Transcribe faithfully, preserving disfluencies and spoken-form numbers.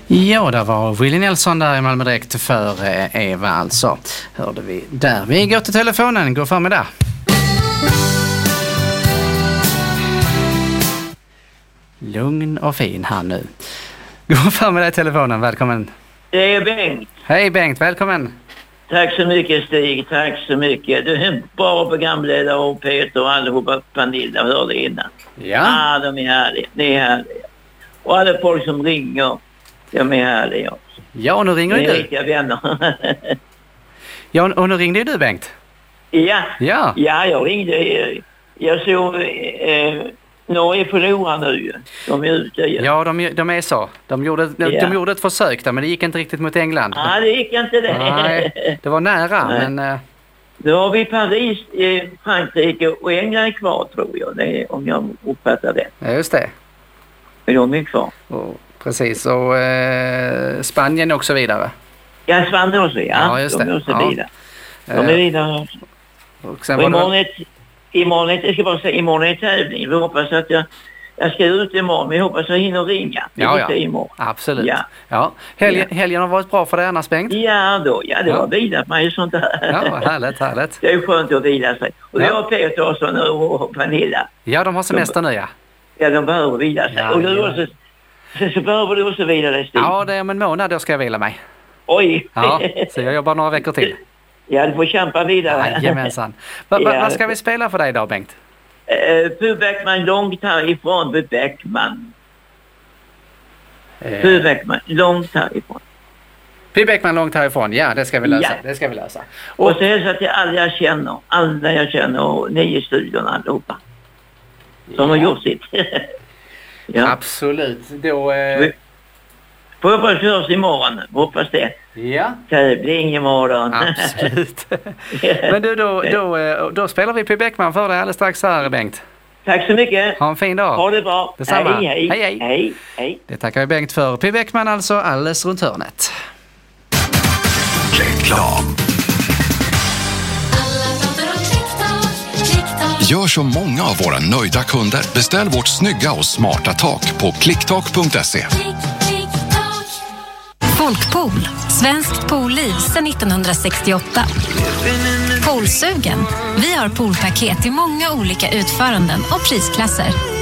Ja, det var Willie Nelson där i Malmö direkt för Eva alltså. Hörde vi där. Vi går till telefonen. Gå för med där. Lugn och fin här nu. Gå för med dig telefonen. Välkommen. Det är Bengt. Hej Bengt, välkommen. Tack så mycket Stig, tack så mycket. Du är en bra programledare och Peter och allihopa Pernilla hörde innan. Ja. Ah, de är härliga, det är härliga. Och alla folk som ringer, de är härliga också. Ja, och nu ringer de är du. riktiga vänner. Ja, och nu ringde ju du Bengt. Ja, ja, ja jag ringde. Jag såg... Eh, Norge förlorar nu. De är ute igen. Ja, de, de är så. De gjorde, de, Ja. de gjorde ett försök där, men det gick inte riktigt mot England. Ja, det gick inte det. Nej, det var nära, Nej. men... Uh... Då har vi Paris, eh, Frankrike och England kvar tror jag. Det är, om jag uppfattar det. Ja, just det. Men de är kvar. Och, precis, och uh, Spanien och så vidare. Ja, Spanien också, ja. Ja, just det. De är också Ja. vidare. De är vidare också. Och sen Och var imorgon, det... ett, imorgon, ett, jag ska bara säga, imorgon är tävling. Vi hoppas att jag, jag ska ut imorgon. Vi hoppas att jag hinner ringa. Vi Ja, får ja. se imorgon. Absolut. Ja. Ja. Helgen, Ja. helgen har varit bra för dig annars, Bengt? Ja, då. Ja, det Ja. var vilat mig och sånt där. Ja, härligt, härligt. Det är skönt att vila sig. Och Ja. jag och Peter och, så nu och Pernilla. Ja, de har semester nu, ja. Ja, de behöver vila sig. Ja, och du ja. också, så, så behöver du också vila dig, Stig. Ja, det är om en månad då ska jag vila mig. Oj! Ja, så jag jobbar några veckor till. Ja, du får kämpa vidare. Jajamensan. Va, va, Ja. Vad ska vi spela för dig då, Bengt? Uh, Pooh Beckman långt härifrån, Pooh Beckman. Eh, Pooh Beckman långt härifrån. Py Beckman långt härifrån. Ja, det ska vi lösa. Ja. Det ska vi lösa. Och, Och, så hälsar till alla jag känner. Alla jag känner och ni i studion allihopa. Som har gjort sitt. Ja. absolut. Då... Eh, Vi- Får jag bara hörs imorgon? Hoppas det. ja, Tävling imorgon. absolut. Men du, då, då, eh, då spelar vi Py Beckman för dig alldeles strax här, Bengt. Tack så mycket. Ha en fin dag. Ha det bra. Detsamma. Hej, hej. Hej, hej. hej, hej. Det tackar vi Bengt för. Py Beckman alltså, alldeles runt hörnet. Reklam. Gör som många av våra nöjda kunder. Beställ vårt snygga och smarta tak på klicktak punkt se. Folkpool, svenskt poolliv sedan nittonhundrasextioåtta. Poolsugen. Vi har poolpaket i många olika utföranden och prisklasser.